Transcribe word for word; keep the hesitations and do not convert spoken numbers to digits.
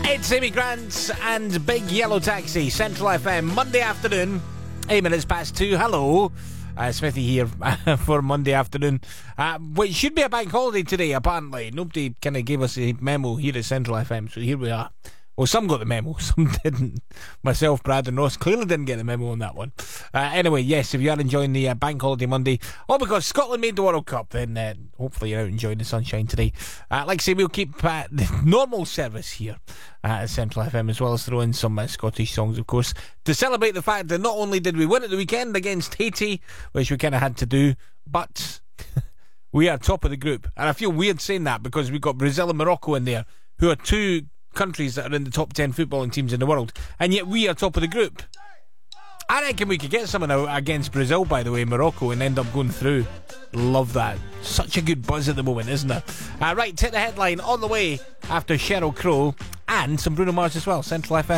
It's Amy Grant and Big Yellow Taxi, Central F M, Monday afternoon, eight minutes past two. Hello, uh, Smithy here for Monday afternoon, uh, which should be a bank holiday today, apparently. Nobody kind of gave us a memo here at Central F M, so here we are. Well, some got the memo, some didn't. Myself, Brad and Ross clearly didn't get the memo on that one. Uh, anyway, yes, if you are enjoying the uh, Bank Holiday Monday, all because Scotland made the World Cup, then uh, hopefully you're out enjoying the sunshine today. Uh, like I say, we'll keep uh, the normal service here uh, at Central F M, as well as throw in some uh, Scottish songs, of course, to celebrate the fact that not only did we win at the weekend against Haiti, which we kind of had to do, but we are top of the group. And I feel weird saying that because we've got Brazil and Morocco in there, who are two countries that are in the top ten footballing teams in the world, and yet we are top of the group. I reckon we could get someone out against Brazil, by the way, Morocco, and end up going through. Love that. Such a good buzz at the moment, isn't it? Uh, right, take the headline on the way after Sheryl Crow and some Bruno Mars as well. Central F M.